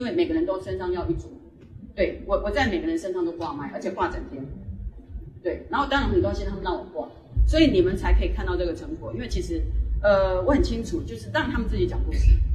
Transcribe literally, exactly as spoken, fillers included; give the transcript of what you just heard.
因为每个人都身上要一组，对我我在每个人身上都挂麦，而且挂整天，对，然后当然很高兴他们让我挂，所以你们才可以看到这个成果，因为其实呃我很清楚，就是当然他们自己讲故事。